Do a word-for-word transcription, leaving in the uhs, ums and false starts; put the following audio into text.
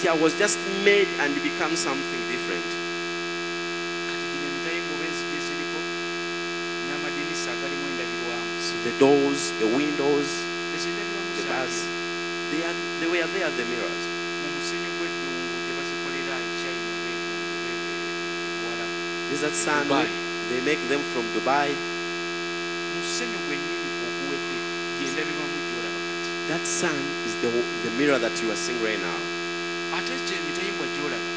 I was just made and become something different. So the doors, the windows, the bars, they, are, they were there, the mirrors. Is that sand? They make them from Dubai. That sun is the, the mirror that you are seeing right now.